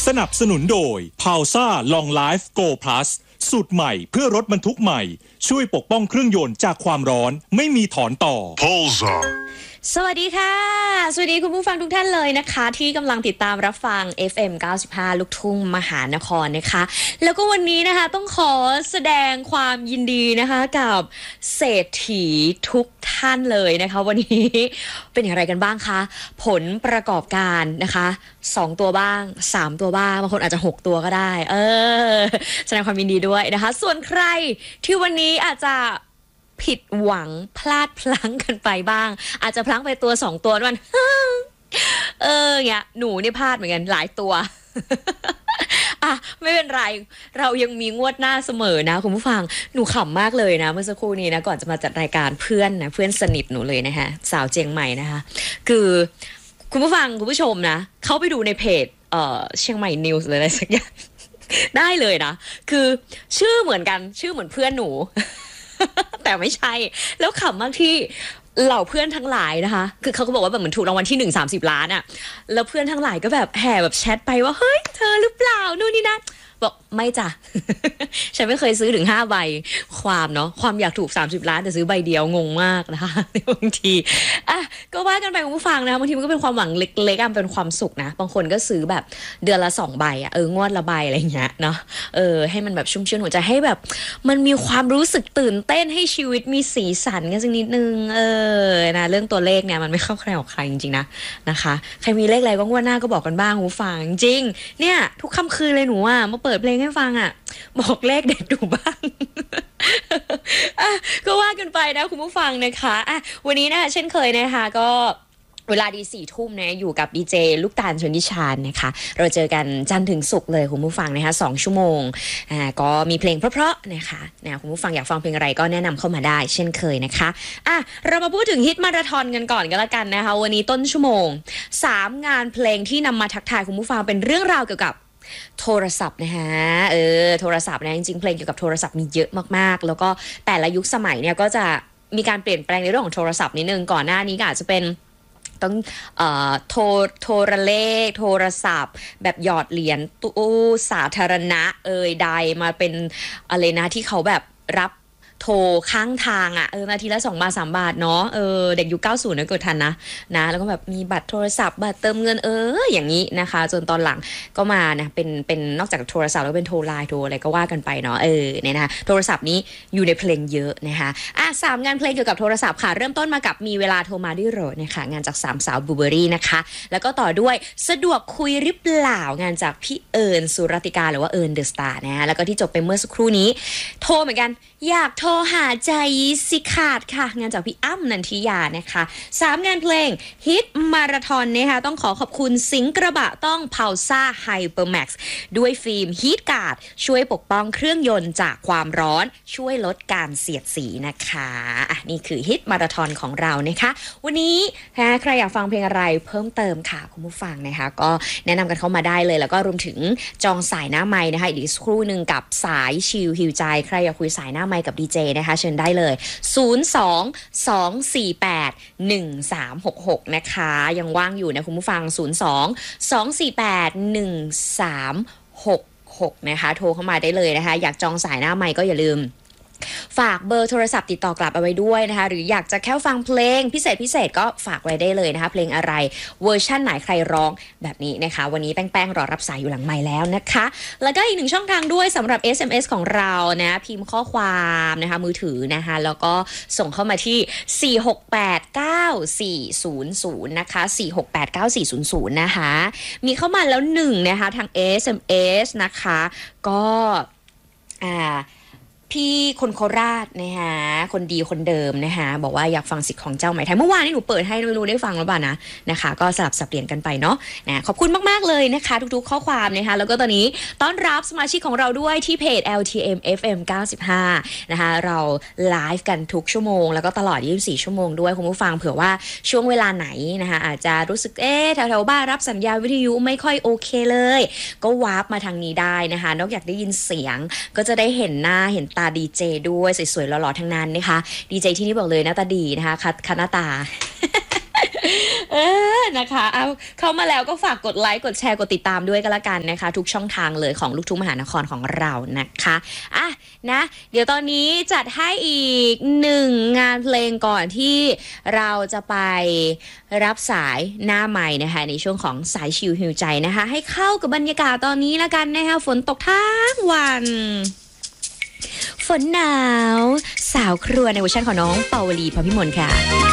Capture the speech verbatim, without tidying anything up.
สนับสนุนโดย พาวซ่า Long Life Go Plus สูตรใหม่เพื่อรถบรรทุกใหม่ช่วยปกป้องเครื่องยนต์จากความร้อนไม่มีถอนต่อ Pulsar สวัสดีค่ะสวัสดีคุณผู้ฟังทุกท่านเลยนะคะที่กำลังติดตามรับฟัง เอฟ เอ็ม เก้าสิบห้า ลูกทุ่งมหานครนะคะแล้วก็วันนี้นะคะต้องขอแสดงความยินดีนะคะกับเศรษฐีทุกท่านเลยนะคะวันนี้เป็นอย่างไรกันบ้างคะผลประกอบการนะคะสองตัวบ้างสามตัวบ้างบางคนอาจจะหกตัวก็ได้เออแสดงความยินดีด้วยนะคะส่วนใครที่วันนี้อาจจะผิดหวังพลาดพลั้งกันไปบ้างอาจจะพลั้งไปตัวสองตัวมันเออเนี่ยหนูนี่พลาดเหมือนกันหลายตัวอ่ะไม่เป็นไรเรายังมีงวดหน้าเสมอนะคุณผู้ฟังหนูขำมากเลยนะเมื่อสักครู่นี้นะก่อนจะมาจัดรายการเพื่อนนะเพื่อนสนิทหนูเลยนะคะสาวเจียงใหม่นะคะคือคุณผู้ฟังคุณผู้ชมนะเข้าไปดูในเพจเอ่อเชียงใหม่นิวส์อะไรสักอย่างได้เลยนะคือชื่อเหมือนกันชื่อเหมือนเพื่อนหนูแต่ไม่ใช่แล้วขำมากที่เหล่าเพื่อนทั้งหลายนะคะคือเขาก็บอกว่าแบบเหมือนถูกรางวัลที่หนึ่ง สามสิบล้านอ่ะแล้วเพื่อนทั้งหลายก็แบบแห่แบบแชทไปว่าเฮ้ยเธอหรือเปล่านู่นนี่นั่นบอกไม่จ้ะ ฉันไม่เคยซื้อถึงห้าใบความเนาะความอยากถูกสามสิบล้านแต่ซื้อใบเดียวงงมากนะคะบางทีอ่ะก็ว่ากันไปคุณผู้ฟังนะบางทีมันก็เป็นความหวังเล็กๆเป็นความสุขนะบางคนก็ซื้อแบบเดือนละสองใบอ่ะเอองวดละใบอะไรอย่างเงี้ยเนาะเออให้มันแบบชุ่มชื่นหัวใจให้แบบมันมีความรู้สึกตื่นเต้นให้ชีวิตมีสีสันกันสักนิดนึงเออนะเรื่องตัวเลขเนี่ยมันไม่เข้าใครออกใครจริงๆนะนะคะใครมีเลขอะไรก็งวดหน้าก็บอกกันบ้างคุณผู้ฟังจริงเนี่ยทุกค่ำคืนเลยหนูอ่ะมาเปิดเพลงให้ฟังอ่ะบอกเลขเด็ดดูบ้าง อ่ะก็ว่ากันไปนะคุณผู้ฟังนะคะอ่ะวันนี้นะเช่นเคยนะคะก็เวลาดีสี่ทุ่มนะอยู่กับดีเจลูกตาลชนทิชานนะคะเราเจอกันจันทร์ถึงศุกร์เลยคุณผู้ฟังนะคะสองชั่วโมงอ่าก็มีเพลงเพราะๆนะคะนะคุณผู้ฟังอยากฟังเพลงอะไรก็แนะนำเข้ามาได้เช่นเคยนะคะอ่ะเรามาพูดถึงฮิตมาราธอนกันก่อนก็แล้วกันนะคะวันนี้ต้นชั่วโมงสามงานเพลงที่นำมาทักทายคุณผู้ฟังเป็นเรื่องราวเกี่ยวกับโทรศัพท์นะคะเออโทรศัพท์นะจริงๆเพลงเกี่ยวกับโทรศัพท์มีเยอะมากๆแล้วก็แต่ละยุคสมัยเนี่ยก็จะมีการเปลี่ยนแปลงในเรื่องของโทรศัพท์นิดนึงก่อนหน้านี้ก็อาจจะเป็นต้องเอ่อโทรโทรเลขโทรศัพท์แบบหยอดเหรียญตู้สาธารณะเอ่ยใดมาเป็นอะไรนะที่เขาแบบรับโทรข้างทางอ่ะเออนาทีละสองบาทสามบาทเนาะเออเด็กยุคเก้าสิบนะเกิดทันนะนะแล้วก็แบบมีบัตรโทรศัพท์บัตรเติมเงินเอออย่างนี้นะคะจนตอนหลังก็มานะเป็นเป็นนอกจากโทรศัพท์แล้วเป็นโทรไลน์โทรอะไรก็ว่ากันไปเนาะเออเนี่ยนะคะโทรศัพท์นี้อยู่ในเพลงเยอะนะคะอ่ะสามงานเพลงเกี่ยวกับโทรศัพท์ค่ะเริ่มต้นมากับมีเวลาโทรมาด้วยเหรอนะคะงานจากสามสาวบลูเบอรี่นะคะแล้วก็ต่อด้วยสะดวกคุยหรือเปล่างานจากพี่เอิญสุรติกาหรือว่าเอิญเดอะสตาร์นะแล้วก็ที่จบไปเมื่อสักครู่นี้โทรเหมือนกันอยากโทรหาใจสิขาดค่ะงานจากพี่อ้ำนันทิยานะคะสามงานเพลงฮิตมาราธอนนะคะต้องขอขอบคุณสิงห์กระบะต้องพาวซ่าไฮเปอร์แม็กซ์ด้วยฟิล์มฮีทการ์ดช่วยปกป้องเครื่องยนต์จากความร้อนช่วยลดการเสียดสีนะคะอ่ะนี่คือฮิตมาราธอนของเรานะคะวันนี้นะใครอยากฟังเพลงอะไรเพิ่มเติมค่ะคุณผู้ฟังนะคะก็แนะนำกันเข้ามาได้เลยแล้วก็รวมถึงจองสายหน้าไมค์นะคะอีกสักครู่นึงกับสายชิลฮิวใจใครอยากคุยสายหน้าไมค์กับดีเจนะคะเชิญได้เลยศูนย์ สอง สอง สี่ แปด หนึ่ง สาม หก หกนะคะยังว่างอยู่นะคุณผู้ฟังศูนย์ สอง สอง สี่ แปด หนึ่ง สาม หก หกนะคะโทรเข้ามาได้เลยนะคะอยากจองสายหน้าไมค์ก็อย่าลืมฝากเบอร์โทรศัพท์ติดต่อกลับเอาไว้ด้วยนะคะหรืออยากจะแค่ฟังเพลงพิเศษพิเศษก็ฝากไว้ได้เลยนะคะเพลงอะไรเวอร์ชั่นไหนใครร้องแบบนี้นะคะวันนี้แป้งๆรอรับสายอยู่หลังไมค์แล้วนะคะแล้วก็อีกหนึ่งช่องทางด้วยสำหรับ เอส เอ็ม เอส ของเรานะพิมพ์ข้อความนะคะมือถือนะคะแล้วก็ส่งเข้ามาที่สี่ หก แปด เก้า สี่ ศูนย์ ศูนย์นะคะสี่ หก แปด เก้า สี่ ศูนย์ ศูนย์นะคะมีเข้ามาแล้วหนึ่งนะคะทาง เอส เอ็ม เอส นะคะก็อ่าพี่คนโคราชนะคะคนดีคนเดิมนะคะบอกว่าอยากฟังสิทธิ์ของเจ้าไหมไทยเมื่อวานนี้หนูเปิดให้ไม่รู้ได้ฟังหรือเปล่านะนะคะก็สลับสับเปลี่ยนกันไปเนาะนะขอบคุณมากๆเลยนะคะทุกๆข้อความนะคะแล้วก็ตอนนี้ต้อนรับสมาชิกของเราด้วยที่เพจ แอล ที เอ็ม เอฟ เอ็ม เก้าสิบห้านะคะเราไลฟ์กันทุกชั่วโมงแล้วก็ตลอดยี่สิบสี่ชั่วโมงด้วยคุณผู้ฟังเผื่อว่าช่วงเวลาไหนนะคะอาจจะรู้สึกเอ๊ะแถวๆบ้านรับสัญญาณวิทยุไม่ค่อยโอเคเลยก็วาร์ปมาทางนี้ได้นะคะนอกจากได้ยินเสียงก็จะได้เห็นหน้าเห็นตาดีเจด้วยสวยๆหล่อๆทั้งนั้นนะคะดีเจที่นี่บอกเลยหน้าตาดีนะคะคัดคัดหน้าตาเออนะคะเอาเข้ามาแล้วก็ฝากกดไลค์กดแชร์กดติดตามด้วยกันละกันนะคะทุกช่องทางเลยของลูกทุ่งมหานครของเรานะคะอ่ะนะเดี๋ยวตอนนี้จัดให้อีกหนึ่งงานเพลงก่อนที่เราจะไปรับสายหน้าใหม่นะคะในช่วงของสายชิลฮิวใจนะคะให้เข้ากับบรรยากาศตอนนี้ละกันนะคะฝนตกทั้งวันฝนหนาวสาวครัวในเวอร์ชันของน้องเปาวลีพรพิมลค่ะ